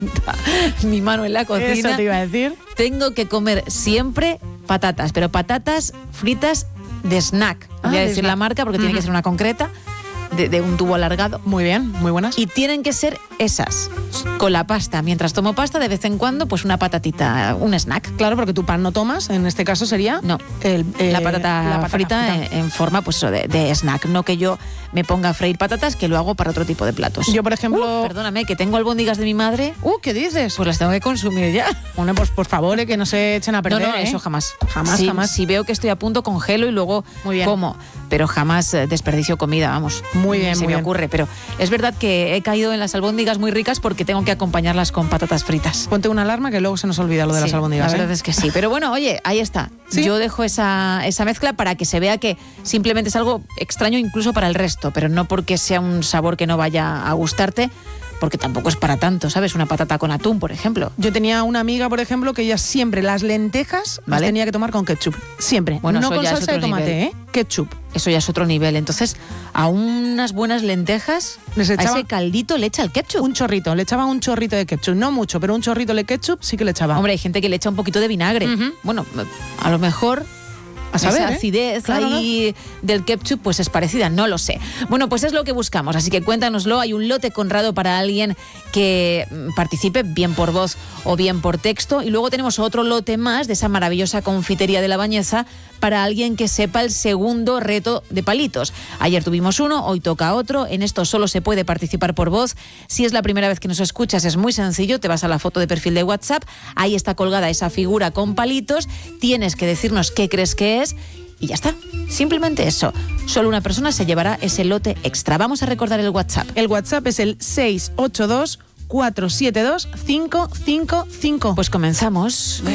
mi mano en la cocina. Eso te iba a decir. Tengo que comer siempre patatas, pero patatas fritas de snack. Voy a decir la marca porque tiene que ser una concreta, de un tubo alargado. Muy bien, muy buenas. Y tienen que ser esas, con la pasta. Mientras tomo pasta, de vez en cuando, pues una patatita, un snack. Claro, porque tu pan no tomas, en este caso sería... No, la patata frita en forma pues de snack. No que yo me ponga a freír patatas, que lo hago para otro tipo de platos. Yo, por ejemplo... perdóname, que tengo albóndigas de mi madre. ¿Qué dices? Pues las tengo que consumir ya. Bueno, pues por favor, que no se echen a perder. No, eso jamás. Jamás. Si veo que estoy a punto, congelo y luego como. Pero jamás desperdicio comida, vamos. Muy bien, Se me ocurre. Pero es verdad que he caído en las albóndigas muy ricas porque tengo que acompañarlas con patatas fritas. Ponte una alarma que luego se nos olvida lo de las albóndigas. La verdad es que sí. Pero bueno, oye, ahí está. ¿Sí? Yo dejo esa mezcla para que se vea que simplemente es algo extraño incluso para el resto, pero no porque sea un sabor que no vaya a gustarte, porque tampoco es para tanto, ¿sabes? Una patata con atún, por ejemplo. Yo tenía una amiga, por ejemplo, que ella siempre las lentejas las tenía que tomar con ketchup. Siempre. Bueno, no eso con ya salsa es otro de tomate, nivel. Ketchup. Eso ya es otro nivel. Entonces, a unas buenas lentejas, a ese caldito le echa el ketchup. Un chorrito, le echaba un chorrito de ketchup. No mucho, pero un chorrito de ketchup sí que le echaba. Hombre, hay gente que le echa un poquito de vinagre. Bueno, a lo mejor... A saber, esa acidez ahí del ketchup pues es parecida, no lo sé. Bueno, pues es lo que buscamos, así que cuéntanoslo. Hay un lote Conrado para alguien que participe, bien por voz o bien por texto. Y luego tenemos otro lote más de esa maravillosa confitería de La Bañeza para alguien que sepa el segundo reto de palitos. Ayer tuvimos uno, hoy toca otro. En esto solo se puede participar por voz. Si es la primera vez que nos escuchas, es muy sencillo. Te vas a la foto de perfil de WhatsApp, ahí está colgada esa figura con palitos. Tienes que decirnos qué crees que es y ya está. Simplemente eso. Solo una persona se llevará ese lote extra. Vamos a recordar el WhatsApp. El WhatsApp es el 682 472 555. Pues comenzamos.